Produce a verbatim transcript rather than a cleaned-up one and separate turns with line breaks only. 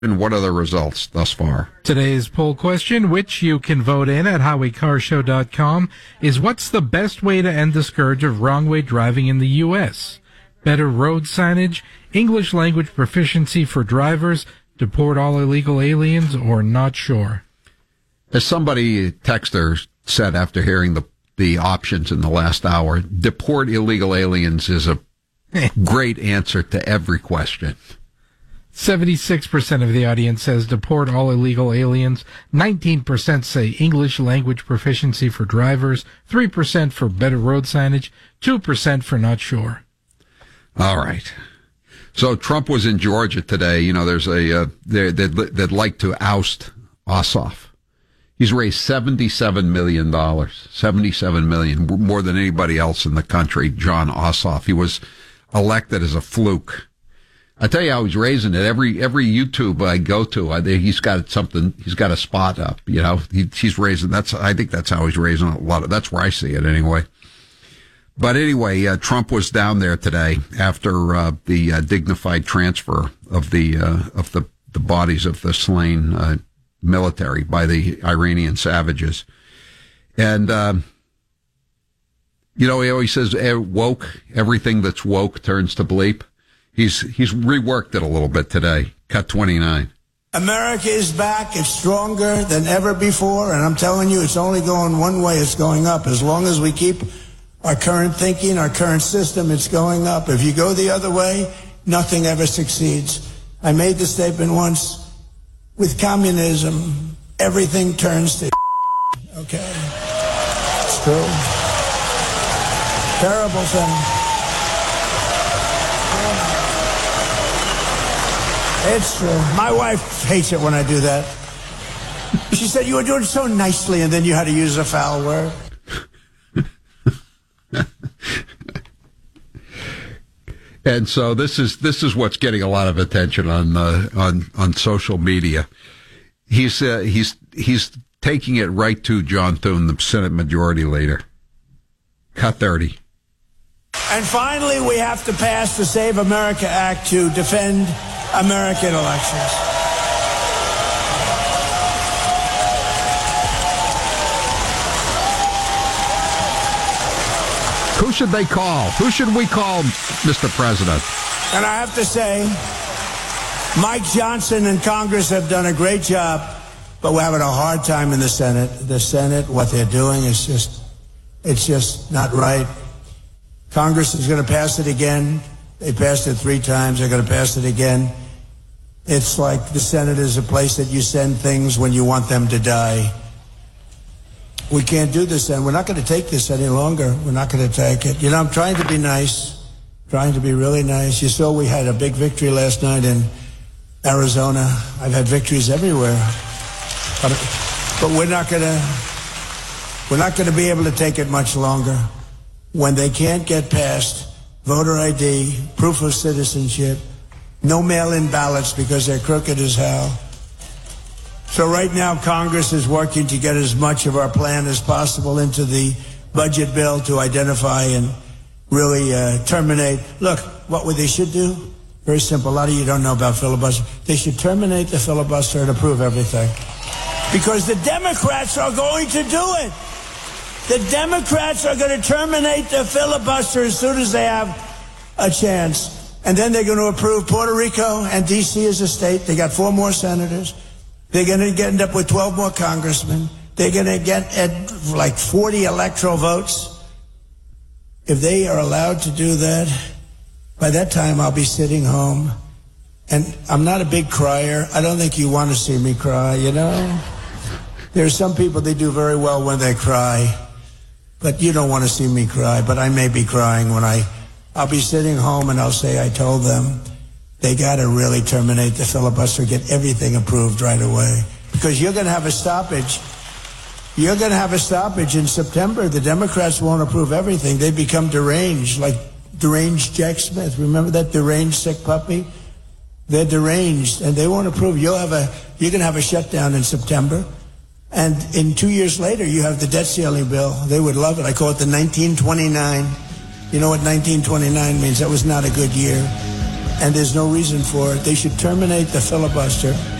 And what are the results thus far?
Today's poll question, which you can vote in at howie car show dot com, is what's the best way to end the scourge of wrong-way driving in the U S? Better road signage, English language proficiency for drivers, deport all illegal aliens, or not sure?
As somebody texter said after hearing the, the options in the last hour, deport illegal aliens is a great answer to every question.
seventy-six percent of the audience says deport all illegal aliens. nineteen percent say English language proficiency for drivers. three percent for better road signage. two percent for not sure.
All right. So Trump was in Georgia today. You know, there's a, uh, they'd, they'd like to oust Ossoff. He's raised seventy-seven million dollars. seventy-seven million dollars, more than anybody else in the country, Jon Ossoff. He was elected as a fluke. I tell you how he's raising it. Every every YouTube I go to, I, he's got something. He's got a spot up. You know, he, he's raising. That's I think that's how he's raising a lot of. That's where I see it anyway. But anyway, uh, Trump was down there today after uh, the uh, dignified transfer of the uh, of the, the bodies of the slain uh, military by the Iranian savages, and uh, you know he always says eh, woke. Everything that's woke turns to bleep. He's he's reworked it a little bit today. Cut twenty-nine.
America is back. It's stronger than ever before. And I'm telling you, it's only going one way. It's going up. As long as we keep our current thinking, our current system, it's going up. If you go the other way, nothing ever succeeds. I made the statement once, with communism, everything turns to okay? It's true. Terrible thing. It's true. My wife hates it when I do that. She said, you were doing so nicely, and then you had to use a foul word.
And so this is this is what's getting a lot of attention on uh, on on social media. He's uh, he's he's taking it right to John Thune, the Senate Majority Leader. Cut thirty.
And finally, we have to pass the Save America Act to defend American elections.
Who should they call? Who should we call, Mister President?
And I have to say, Mike Johnson and Congress have done a great job, but we're having a hard time in the Senate. The Senate, what they're doing is just, it's just not right. Congress is going to pass it again. They passed it three times. They're going to pass it again. It's like the Senate is a place that you send things when you want them to die. We can't do this, and we're not going to take this any longer. We're not going to take it. You know, I'm trying to be nice, trying to be really nice. You saw we had a big victory last night in Arizona. I've had victories everywhere. But, but we're not going to, we're not going to be able to take it much longer. When they can't get past voter I D, proof of citizenship, no mail-in ballots because they're crooked as hell. So right now, Congress is working to get as much of our plan as possible into the budget bill to identify and really uh, terminate. Look, what would they should do? Very simple. A lot of you don't know about filibuster. They should terminate the filibuster and approve everything. Because the Democrats are going to do it. The Democrats are going to terminate the filibuster as soon as they have a chance. And then they're going to approve Puerto Rico and D C as a state. They got four more senators. They're going to end up with twelve more congressmen. They're going to get at like forty electoral votes. If they are allowed to do that, by that time I'll be sitting home. And I'm not a big crier. I don't think you want to see me cry, you know? There are some people, they do very well when they cry. But you don't want to see me cry. But I may be crying when I... I'll be sitting home and I'll say I told them they got to really terminate the filibuster, get everything approved right away. Because you're going to have a stoppage. You're going to have a stoppage in September. The Democrats won't approve everything. They become deranged, like deranged Jack Smith. Remember that deranged sick puppy? They're deranged, and they won't approve. You'll have a, you're going to have a shutdown in September. And in two years later, you have the debt ceiling bill. They would love it. I call it the nineteen twenty-nine. You know what nineteen twenty-nine means? That was not a good year. and there's no reason for it. They should terminate the filibuster.